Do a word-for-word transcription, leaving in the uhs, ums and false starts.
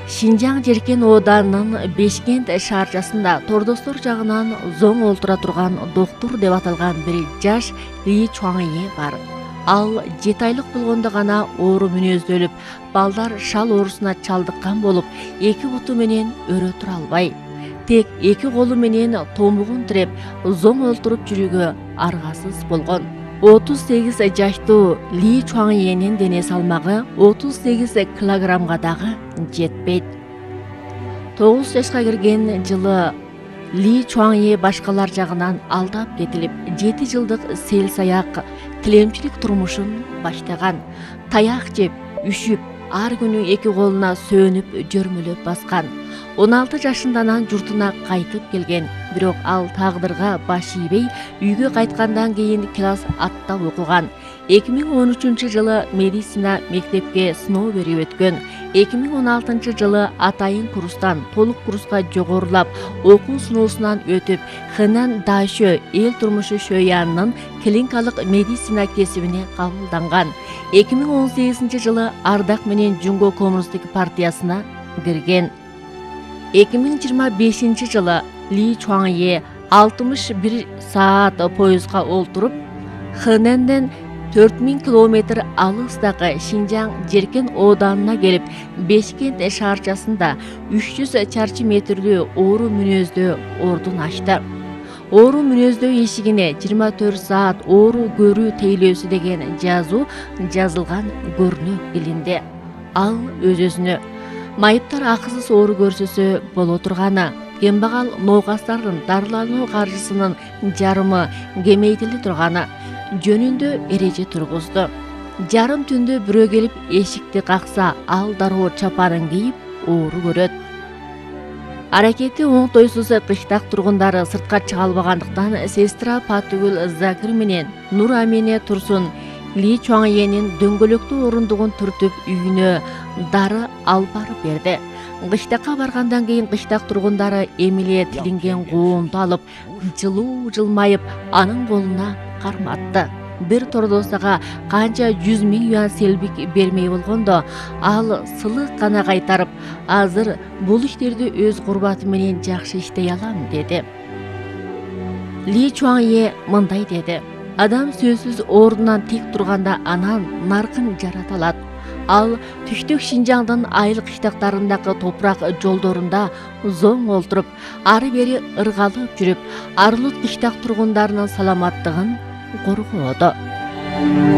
Шинжаң Жеркен Ооданынын Бешкент шаарчасында тордостор жагынан зоң олтура турган доктур деп аталган бир жаш Ли Чуаңе бар. Ал жети айлык болгондо гана оору мүнөздө өлүп, балдар шал оорусуна чалдыккан болуп, эки буту менен өрө тура албай, тек эки колу менен томугун тиреп, зоң олтуруп жүрүүгө аргасыз болгон. отуз сегиз жаштуу Ли Чуаңенин дене салмагы отуз сегиз килограммга дагы жетпейт. тогуз жашка кирген жылы Ли Чуаңе башкалар жагынан алдап кетилип, жети жылдык сел саяк тилемчилик турмушун баштаган. Таяк жеп, үшүп, ар күнү эки колуна сөөнүп, жөрмөлөп баскан. он алты жашынданан журтуна кайтып келген. Бирок ал тагдырга баш ийбей, үйгө кайткандан кийин класс аттап окуган. эки миң он үчүнчү жылы медицина мектепке сыноо берип өткөн. эки миң он алтынчы жылы атайын курстан толук курска жогорулап, окуу сыноосунан өтүп, Хэнан Дашө эл турмушу шөянынын клиникалык медицина кесибине кабылданган. эки миң он сегизинчи жылы Ардак менен Жумго коммунисттик партиясына кирген. эки миң жыйырма бешинчи жылы Ли Чуаңе алтымыш бир саат поездга олтуруп, Хэнэнден төрт миң километр алыстагы Шинжаң Жеркен Ооданына келип, Бешкент шаарчасында үч жүз чарчы метрлүү оору мүнөздө ордун ачты. Оору мүнөздө эшигине жыйырма төрт саат оору көрүү тейлөөсү деген жазуу жазылган көрүнөк илинде. Ал өз-өзүнө майыптар акысыз оору көрсөсө боло турганы, кембагал ноокастардын дарылануу каржысынын жарымы кемейтиле турганы жөнүндө эреже тургузду. Жарым түндө бирөө келип эшикти какса, ал дароо чапанын кийип оору көрөт. Аракети оңтойсуз кыштак тургундары сыртка чыга албагандыктан сестра Патыгүл Закир менен Нур Амине Турсун Ли Чуаңенин дөңгөлөктүү орундугун түртүп үйүнө дары алып барып берди. Кыштакка баргандан кийин кыштак тургундары эмиле тилинген коомду алып, жылуу жылмайып, анын колуна карматты. Бир тордосага канча жүз миң юан селбик бермей болгондо, ал сылык гана кайтарып, азыр бул иштерди өз курбаты менен жакшы иштей алам деди. Ли Чуаңе мындай деди: адам сөзсүз ордунан тик турганда анан наркын жарата алат. Ал түштүк Шинжаңдын айыл кыштактарындагы топурак жолдорунда зоң олтуруп, ары бери ыргалып жүрүп, Арлут кыштак тургундарынын саламаттыгын коргоодо.